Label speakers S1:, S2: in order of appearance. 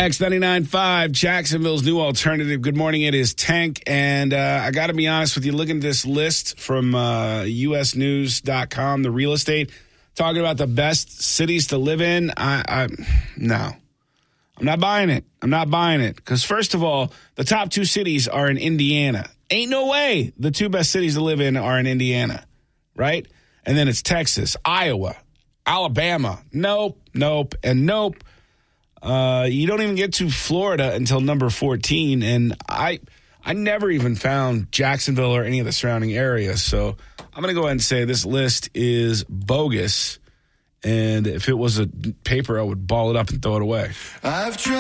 S1: X99.5, Jacksonville's new alternative. Good morning. It is Tank. And I got to be honest with you, looking at this list from usnews.com, the real estate, talking about the best cities to live in. No, I'm not buying it. I'm not buying it. Because first of all, the top two cities are in Indiana. Ain't no way the two best cities to live in are in Indiana, right? And then it's Texas, Iowa, Alabama. Nope, and nope. You don't even get to Florida until number 14, and I never even found Jacksonville or any of the surrounding areas. So I'm going to go ahead and say this list is bogus, and if it was a paper, I would ball it up and throw it away. I've tried.